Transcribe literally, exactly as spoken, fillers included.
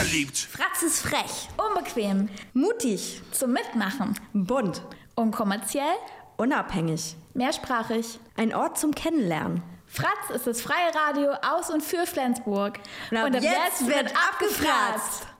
verliebt. Fratz ist frech, unbequem, Mutig, zum Mitmachen, bunt, unkommerziell, unabhängig. mehrsprachig. Ein Ort zum Kennenlernen. Fratz ist das freie Radio aus und für Flensburg. Und ab jetzt wird abgefratzt.